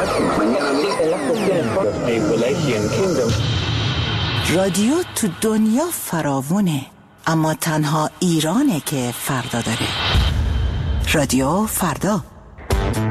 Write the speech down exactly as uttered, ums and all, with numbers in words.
رادیو تو دنیا فراوونه، اما تنها ایرانه که فردا داره. رادیو فردا.